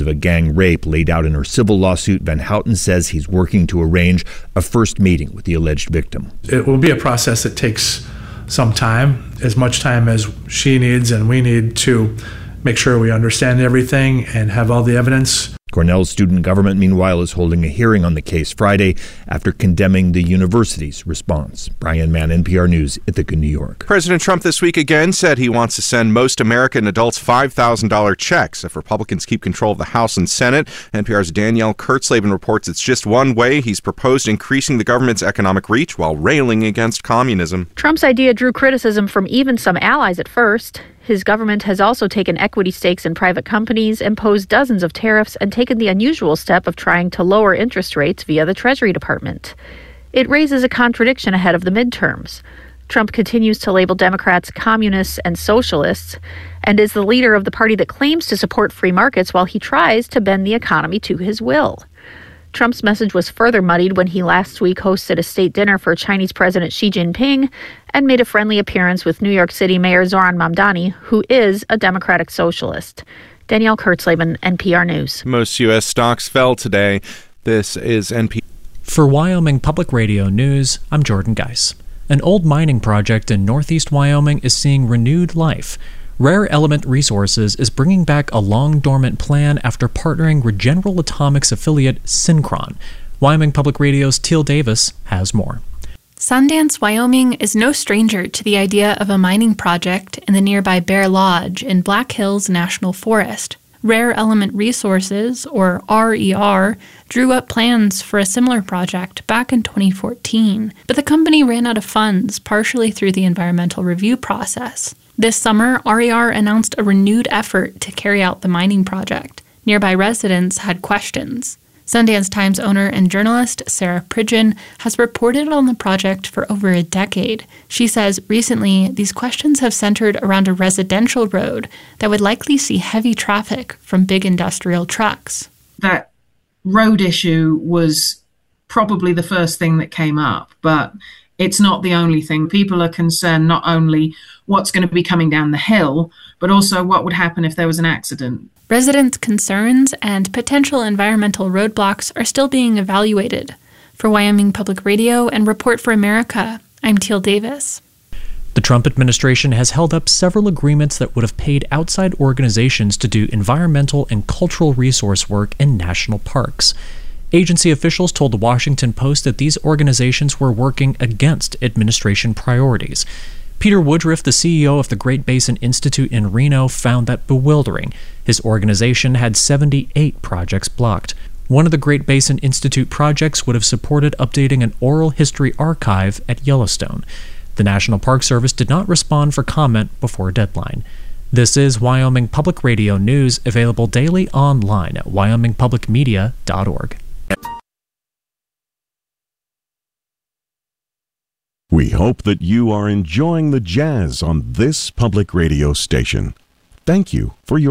of a gang rape laid out in her civil lawsuit, Van Houten says he's working to arrange a first meeting with the alleged victim. It will be a process that takes some time, as much time as she needs and we need to make sure we understand everything and have all the evidence. Cornell's student government, meanwhile, is holding a hearing on the case Friday after condemning the university's response. Brian Mann, NPR News, Ithaca, New York. President Trump this week again said he wants to send most American adults $5,000 checks if Republicans keep control of the House and Senate. NPR's Danielle Kurtzleben reports it's just one way he's proposed increasing the government's economic reach while railing against communism. Trump's idea drew criticism from even some allies at first. His government has also taken equity stakes in private companies, imposed dozens of tariffs, and taken the unusual step of trying to lower interest rates via the Treasury Department. It raises a contradiction ahead of the midterms. Trump continues to label Democrats communists and socialists, and is the leader of the party that claims to support free markets while he tries to bend the economy to his will. Trump's message was further muddied when he last week hosted a state dinner for Chinese President Xi Jinping and made a friendly appearance with New York City Mayor Zohran Mamdani, who is a Democratic socialist. Danielle Kurtzleben, NPR News. Most U.S. stocks fell today. This is NPR. For Wyoming Public Radio News, I'm Jordan Geis. An old mining project in northeast Wyoming is seeing renewed life. Rare Element Resources is bringing back a long-dormant plan after partnering with General Atomics affiliate Synchron. Wyoming Public Radio's Teal Davis has more. Sundance, Wyoming is no stranger to the idea of a mining project in the nearby Bear Lodge in Black Hills National Forest. Rare Element Resources, or RER, drew up plans for a similar project back in 2014, but the company ran out of funds, partially through the environmental review process. This summer, RER announced a renewed effort to carry out the mining project. Nearby residents had questions. Sundance Times owner and journalist Sarah Pridgeon has reported on the project for over a decade. She says recently these questions have centered around a residential road that would likely see heavy traffic from big industrial trucks. That road issue was probably the first thing that came up, but it's not the only thing. People are concerned not only what's going to be coming down the hill, but also what would happen if there was an accident. Residents' concerns and potential environmental roadblocks are still being evaluated. For Wyoming Public Radio and Report for America, I'm Teal Davis. The Trump administration has held up several agreements that would have paid outside organizations to do environmental and cultural resource work in national parks. Agency officials told the Washington Post that these organizations were working against administration priorities. Peter Woodruff, the CEO of the Great Basin Institute in Reno, found that bewildering. His organization had 78 projects blocked. One of the Great Basin Institute projects would have supported updating an oral history archive at Yellowstone. The National Park Service did not respond for comment before a deadline. This is Wyoming Public Radio News, available daily online at wyomingpublicmedia.org. We hope that you are enjoying the jazz on this public radio station. Thank you for your